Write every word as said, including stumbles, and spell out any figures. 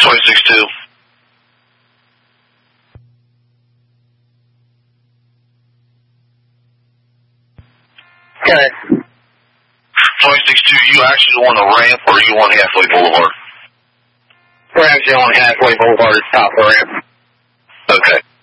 twenty-six two. Okay. twenty-six two, you actually want a ramp or you want Halfway Boulevard? We're actually on Halfway Boulevard at the top of the ramp. Okay.